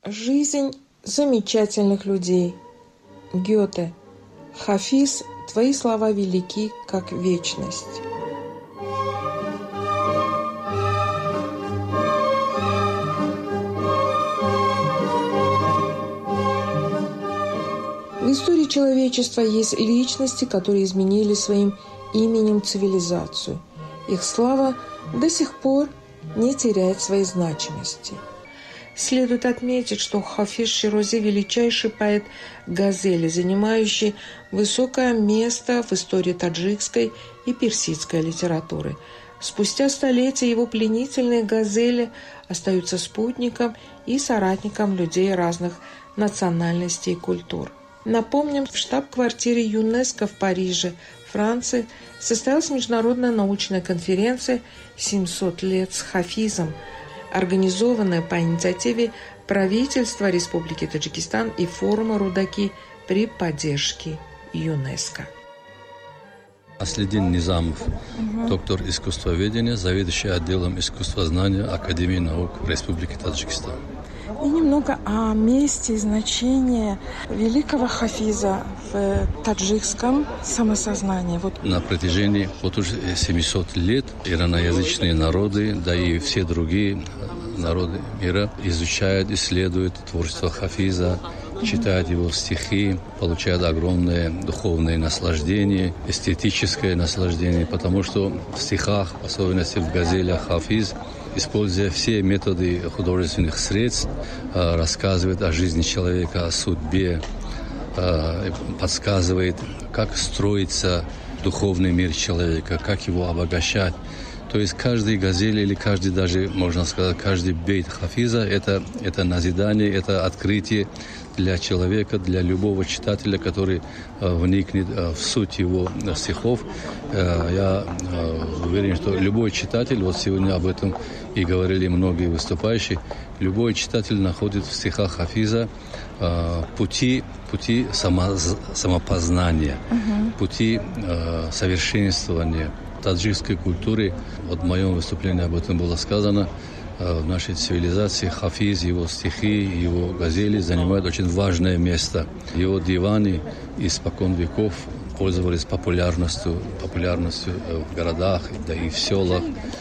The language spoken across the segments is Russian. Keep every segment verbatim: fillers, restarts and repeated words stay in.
Жизнь замечательных людей. Гёте. Хафиз, твои слова велики, как вечность. В истории человечества есть личности, которые изменили своим именем цивилизацию. Их слава до сих пор не теряет своей значимости. Следует отметить, что Хафиз Ширази – величайший поэт газели, занимающий высокое место в истории таджикской и персидской литературы. Спустя столетия его пленительные газели остаются спутником и соратником людей разных национальностей и культур. Напомним, в штаб-квартире ЮНЕСКО в Париже, Франции, состоялась международная научная конференция «семьсот лет с Хафизом», организованная по инициативе правительства Республики Таджикистан и форума «Рудаки» при поддержке ЮНЕСКО. Аслидин Низамов, угу. доктор искусствоведения, заведующий отделом искусствознания Академии наук Республики Таджикистан. И немного о месте и значении великого Хафиза в таджикском самосознании. Вот. На протяжении вот уже семьсот лет ираноязычные народы, да и все другие народы мира изучают, исследуют творчество Хафиза, читают его стихи, получают огромное духовное наслаждение, эстетическое наслаждение, потому что в стихах, в особенности в газелях, Хафиз, используя все методы художественных средств, рассказывает о жизни человека, о судьбе, подсказывает, как строится духовный мир человека, как его обогащать. То есть каждый газель или каждый даже, можно сказать, каждый бейт Хафиза – это, это назидание, это открытие для человека, для любого читателя, который э, вникнет э, в суть его э, стихов. Э, я э, уверен, что любой читатель, вот сегодня об этом и говорили многие выступающие, любой читатель находит в стихах Хафиза э, пути, пути само, самопознания, uh-huh. пути э, совершенствования таджикской культуры. Вот в моем выступлении об этом было сказано. В нашей цивилизации Хафиз, его стихи, его газели занимают очень важное место. Его диваны испокон веков пользовались популярностью, популярностью в городах, да и в селах.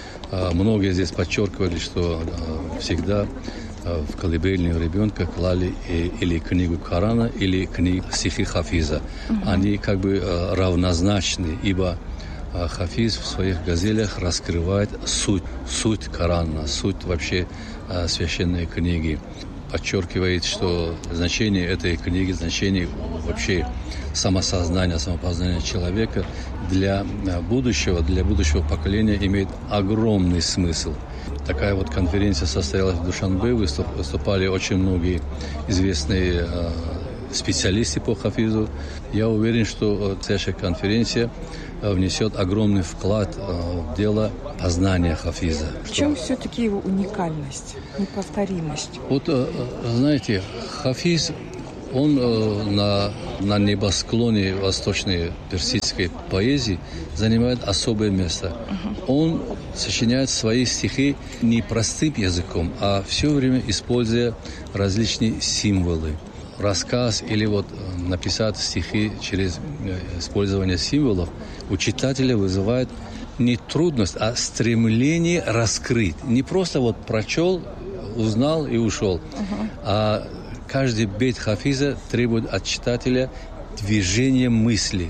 Многие здесь подчеркивали, что всегда в колыбельную ребенка клали или книгу Корана, или книгу стихи Хафиза. Угу. Они как бы равнозначны, ибо Хафиз в своих газелях раскрывает суть, суть Корана, суть вообще э, священной книги. Подчеркивает, что значение этой книги, значение вообще самосознания, самопознания человека для будущего, для будущего поколения имеет огромный смысл. Такая вот конференция состоялась в Душанбе, выступали очень многие известные э, специалисты по Хафизу. Я уверен, что следующая конференция внесет огромный вклад в дело познания Хафиза. В чем все-таки его уникальность, неповторимость? Вот, знаете, Хафиз, он на, на небосклоне восточной персидской поэзии занимает особое место. Uh-huh. Он сочиняет свои стихи не простым языком, а все время используя различные символы. Рассказ или вот написать стихи через использование символов у читателя вызывает не трудность, а стремление раскрыть. Не просто вот прочел, узнал и ушел, uh-huh. а каждый бейт Хафиза требует от читателя движения мысли.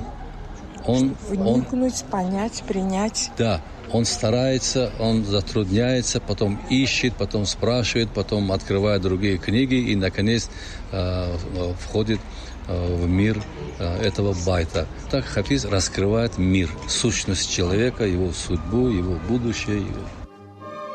Он, вникнуть, он, понять, принять. Да. Он старается, он затрудняется, потом ищет, потом спрашивает, потом открывает другие книги и, наконец, э, входит э, в мир э, этого байта. Так Хафиз раскрывает мир, сущность человека, его судьбу, его будущее. Его...